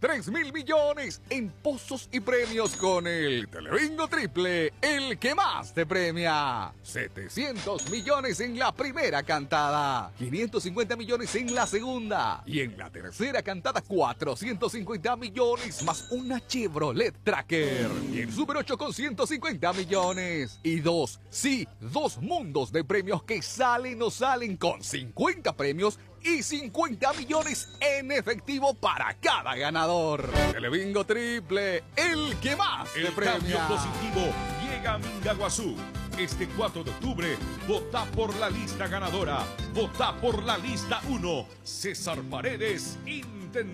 3.000 millones en pozos y premios con el Telebingo Triple, el que más te premia. 700 millones en la primera cantada, 550 millones en la segunda y en la tercera cantada 450 millones más una Chevrolet Tracker. Y el Super 8 con 150 millones. Y dos mundos de premios que salen o salen con 50 premios y 50 millones en efectivo para cada ganador. Telebingo Triple, el que más te premia. El cambio positivo llega a Mingaguazú. Este 4 de octubre, vota por la lista ganadora. Vota por la lista 1. César Paredes y